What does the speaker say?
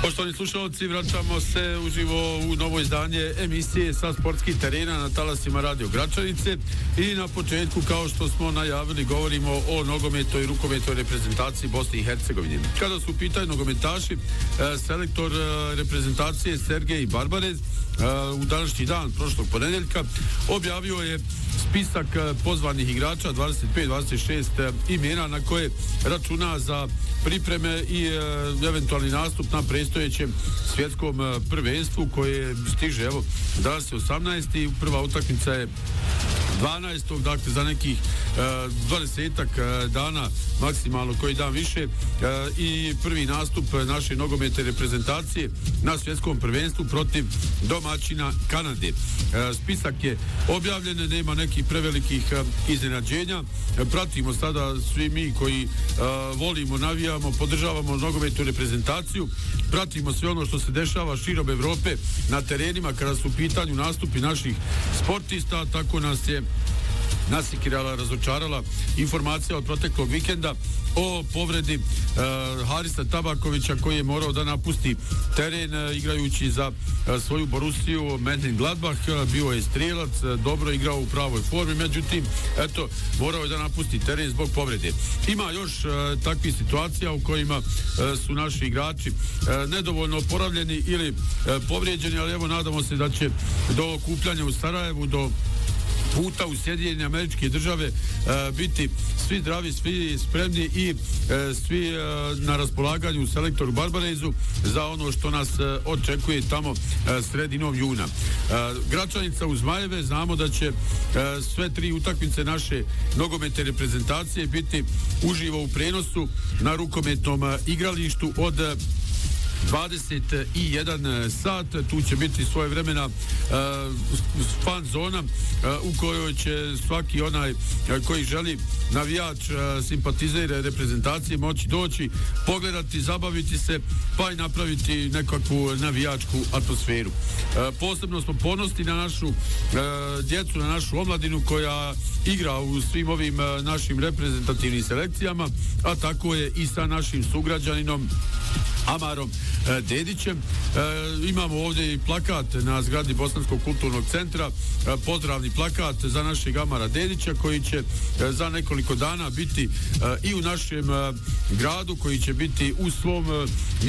Poštovani slušalci, vraćamo se uživo u novo izdanje emisije sa sportskih terena na talasima Radio Gračanice i na početku, kao što smo najavili, govorimo o nogometnoj i rukometnoj reprezentaciji Bosne i Hercegovine. Kada su u pitanju nogometaši, selektor reprezentacije Sergej Barbarez u današnji dan, prošlog ponedeljka, objavio je spisak pozvanih igrača, 25-26 imena na koje računa za pripreme i eventualni nastup na predstojećem svjetskom prvenstvu koje stiže, evo, danas je 18. prva utakmica je 12. dakle za nekih 20 dana, maksimalno koji dan više, i prvi nastup naše nogometne reprezentacije na svjetskom prvenstvu protiv domaćina Kanade. Spisak je objavljen, nema nekih prevelikih iznenađenja. Pratimo sada svi mi koji volimo, navijamo, podržavamo nogometnu reprezentaciju, pratimo sve ono što se dešava širom Evrope na terenima kada su u pitanju nastupi naših sportista. Tako nas je razočarala informacija od proteklog vikenda o povredi Harisa Tabakovića, koji je morao da napusti teren igrajući za svoju Borussiju Mönchengladbach. Bio je strijelac, dobro igrao u pravoj formi, međutim, eto, morao je da napusti teren zbog povrede. Ima još takvih situacija u kojima su naši igrači nedovoljno oporavljeni ili povrijeđeni, ali evo, nadamo se da će do okupljanja u Sarajevu, do puta u Sjedinjene Američke Države biti svi zdravi, svi spremni i svi na raspolaganju selektoru Barbarezu za ono što nas očekuje tamo sredinom juna. Gračanica uz Zmajeve, znamo da će sve tri utakmice naše nogometne reprezentacije biti uživo u prenosu na rukometnom igralištu od 21 sat. Tu će biti svojevremena fan zona u kojoj će svaki onaj koji želi, navijač, simpatizer reprezentacije, moći doći, pogledati, zabaviti se, pa i napraviti nekakvu navijačku atmosferu. Posebno smo ponosni na našu djecu, na našu omladinu koja igra u svim ovim našim reprezentativnim selekcijama, a tako je i sa našim sugrađaninom Amarom Dedićem. Imamo ovdje i plakat na zgradi Bosanskog kulturnog centra, pozdravni plakat za našeg Amara Dedića, koji će za nekoliko dana biti i u našem gradu, koji će biti u svom